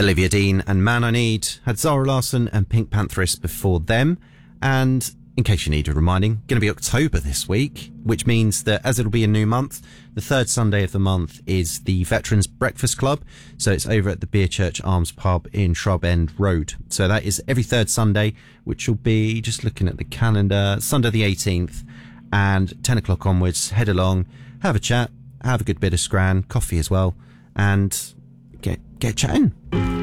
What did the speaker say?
Olivia Dean and Man I Need had Zara Larsson and Pink Pantheress before them. And in case you need a reminding, going to be October this week, which means that as it'll be a new month, the third Sunday of the month is the Veterans Breakfast Club. So it's over at the Beer Church Arms Pub in Shrub End Road. So that is every third Sunday, which will be, just looking at the calendar, Sunday the 18th, and 10 o'clock onwards. Head along, have a chat, have a good bit of scran, coffee as well, and get chatting.